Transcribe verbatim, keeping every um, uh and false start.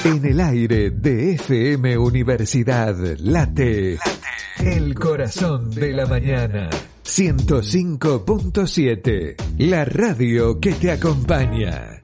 En el aire de F M Universidad late, late el corazón de la mañana. ciento cinco punto siete, la radio que te acompaña.